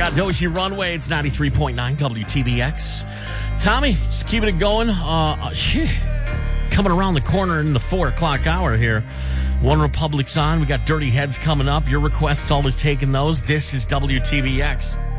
Got Doji Runway. It's 93.9 WTBX. Tommy, just keeping it going. Coming around the corner in the 4 o'clock hour here. One Republic's on. We got Dirty Heads coming up. Your requests, always taking those. This is WTBX.